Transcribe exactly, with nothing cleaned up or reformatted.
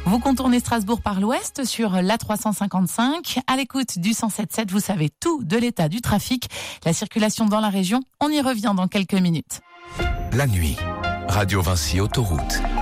Vous contournez Strasbourg par l'ouest sur l'A trois cent cinquante-cinq. À l'écoute du cent sept sept, vous savez tout de l'état du trafic, la circulation dans la région. On y revient dans quelques minutes. La nuit, Radio Vinci Autoroute.